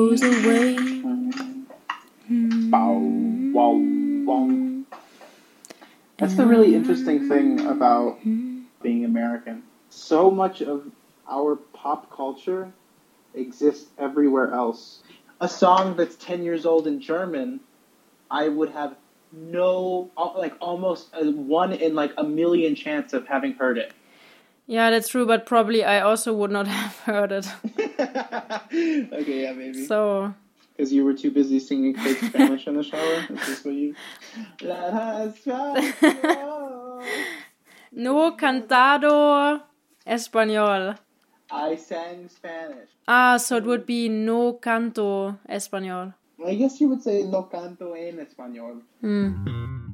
goes away. Bow, wow, wow. That's the really interesting thing about being American. So much of our pop culture exists everywhere else. A song that's 10 years old in German, I would have almost a 1 in a million chance of having heard it. Yeah, that's true, but probably I also would not have heard it. Okay, yeah, maybe. So... Because you were too busy singing fake Spanish in the shower? Is this what you... No cantado español. I sang Spanish. So it would be no canto español. I guess you would say no canto en español.